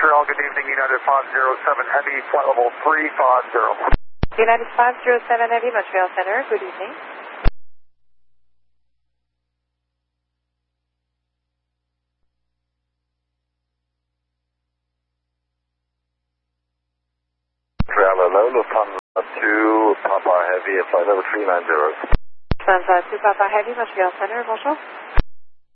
Montreal, good evening, United 507 Heavy, flight level 350. United 507 Heavy, Montreal Center, good evening. Montreal, hello, Lufthansa 2, Papa Heavy, flight level 390. Lufthansa 2 Papa Heavy, Montreal Center, bonjour.